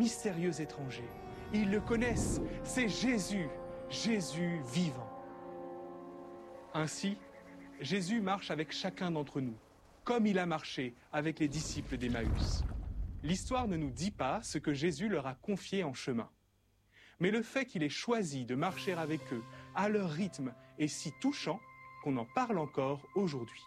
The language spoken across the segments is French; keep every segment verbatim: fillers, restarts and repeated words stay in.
mystérieux étranger. Ils le connaissent, c'est Jésus, Jésus vivant. Ainsi, Jésus marche avec chacun d'entre nous, comme il a marché avec les disciples d'Emmaüs. L'histoire ne nous dit pas ce que Jésus leur a confié en chemin. Mais le fait qu'il ait choisi de marcher avec eux à leur rythme est si touchant qu'on en parle encore aujourd'hui.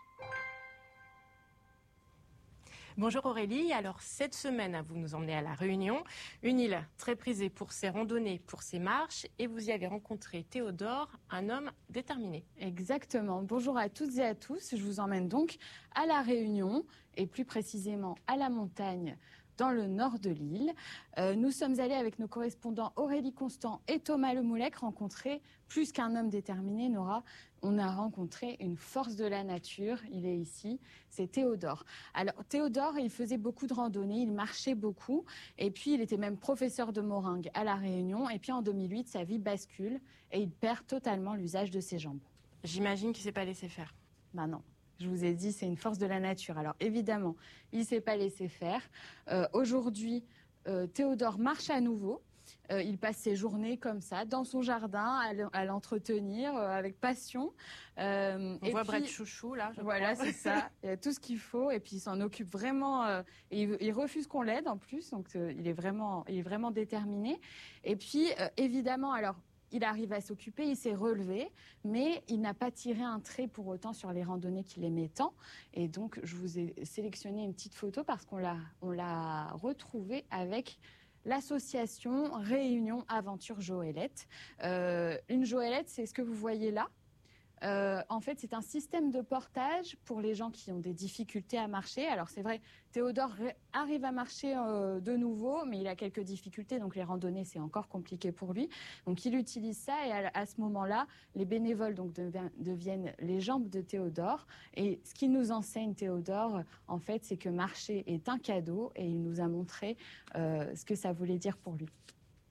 Bonjour Aurélie, alors cette semaine vous nous emmenez à La Réunion, une île très prisée pour ses randonnées, pour ses marches, et vous y avez rencontré Théodore, un homme déterminé. Exactement, bonjour à toutes et à tous, je vous emmène donc à La Réunion, et plus précisément à la montagne, dans le nord de l'île. Euh, nous sommes allés avec nos correspondants Aurélie Constant et Thomas Lemoulec rencontrer plus qu'un homme déterminé, Nora. On a rencontré une force de la nature, il est ici, c'est Théodore. Alors Théodore, il faisait beaucoup de randonnées, il marchait beaucoup, et puis il était même professeur de moringue à La Réunion, et puis en deux mille huit, sa vie bascule, et il perd totalement l'usage de ses jambes. J'imagine qu'il ne s'est pas laissé faire. Ben non. Je vous ai dit, c'est une force de la nature. Alors évidemment, il ne s'est pas laissé faire. Euh, aujourd'hui, euh, Théodore marche à nouveau. Euh, il passe ses journées comme ça, dans son jardin, à l'entretenir euh, avec passion. Euh, On et voit puis, Brett Chouchou, là. Je voilà, c'est ça. Il y a tout ce qu'il faut. Et puis, il s'en occupe vraiment. Euh, et il, il refuse qu'on l'aide, en plus. Donc, euh, il, est vraiment, il est vraiment déterminé. Et puis, euh, évidemment, alors... il arrive à s'occuper, il s'est relevé, mais il n'a pas tiré un trait pour autant sur les randonnées qu'il aimait tant. Et donc, je vous ai sélectionné une petite photo parce qu'on l'a, on l'a retrouvée avec l'association Réunion Aventure Joëlette. Euh, une Joëlette, c'est ce que vous voyez là. Euh, en fait, c'est un système de portage pour les gens qui ont des difficultés à marcher. Alors, c'est vrai, Théodore arrive à marcher euh, de nouveau, mais il a quelques difficultés, donc les randonnées, c'est encore compliqué pour lui. Donc, il utilise ça et à, à ce moment-là, les bénévoles donc, devien, deviennent les jambes de Théodore. Et ce qu'il nous enseigne, Théodore, en fait, c'est que marcher est un cadeau et il nous a montré euh, ce que ça voulait dire pour lui.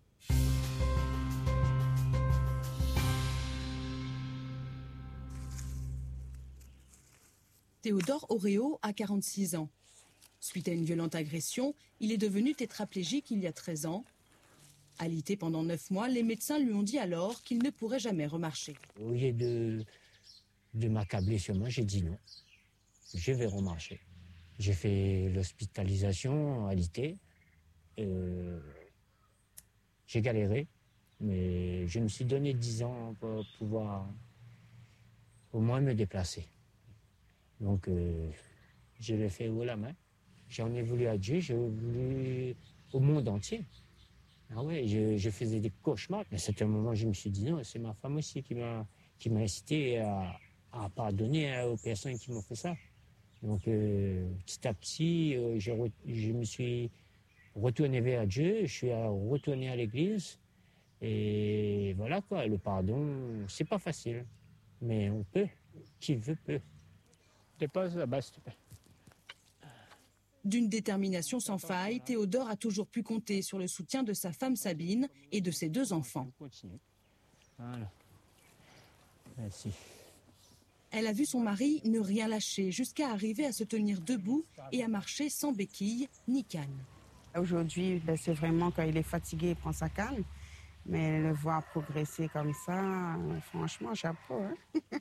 Théodore Oréo a quarante-six ans. Suite à une violente agression, il est devenu tétraplégique il y a treize ans. Alité pendant neuf mois, les médecins lui ont dit alors qu'il ne pourrait jamais remarcher. Au lieu de, de m'accabler sur moi, j'ai dit non. Je vais remarcher. J'ai fait l'hospitalisation à Alité. Euh, j'ai galéré, mais je me suis donné dix ans pour pouvoir au moins me déplacer. Donc, euh, je l'ai fait haut la main. J'en ai voulu à Dieu, j'ai voulu au monde entier. Ah ouais, je, je faisais des cauchemars. Mais à un moment, je me suis dit non, c'est ma femme aussi qui m'a, qui m'a incité à, à pardonner aux personnes qui m'ont fait ça. Donc, euh, petit à petit, euh, je, re, je me suis retourné vers Dieu, je suis retourné à l'église. Et voilà quoi, le pardon, c'est pas facile. Mais on peut, qui veut peut. Dépose là-bas, s'il te plaît. D'une détermination sans faille, Théodore a toujours pu compter sur le soutien de sa femme Sabine et de ses deux enfants. Voilà. Merci. Elle a vu son mari ne rien lâcher jusqu'à arriver à se tenir debout et à marcher sans béquille ni canne. Aujourd'hui, ben, c'est vraiment quand il est fatigué, il prend sa canne. Mais le voir progresser comme ça, franchement, chapeau. Hein?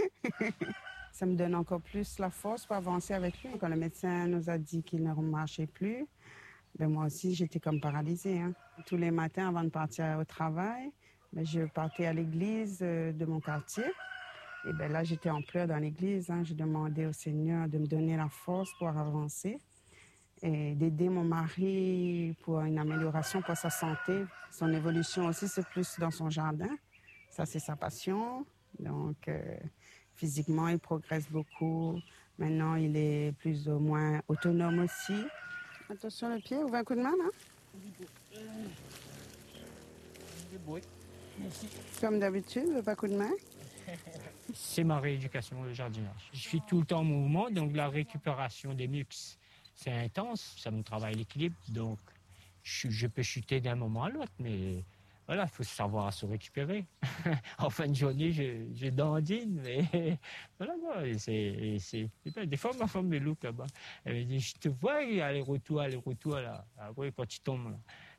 Ça me donne encore plus la force pour avancer avec lui. Quand le médecin nous a dit qu'il ne marchait plus, ben moi aussi, j'étais comme paralysée. Hein. Tous les matins, avant de partir au travail, ben je partais à l'église de mon quartier. Et ben là, j'étais en pleurs dans l'église. Hein. Je demandais au Seigneur de me donner la force pour avancer et d'aider mon mari pour une amélioration pour sa santé. Son évolution aussi, c'est plus dans son jardin. Ça, c'est sa passion. Donc... Euh, Physiquement, il progresse beaucoup. Maintenant, il est plus ou moins autonome aussi. Attention le pied, ouvre un coup de main, là. Comme d'habitude, pas coup de main. C'est ma rééducation, le jardinage. Je suis tout le temps en mouvement, donc la récupération des muscles, c'est intense. Ça me travaille l'équilibre, donc je, je peux chuter d'un moment à l'autre, mais... Voilà, il faut savoir se récupérer. En fin de journée, je, je dandine, mais voilà, c'est, c'est, c'est des fois, ma femme me loupe là-bas. Elle me dit, je te vois, aller-retour, aller-retour, là. Après, quand tu tombes, là.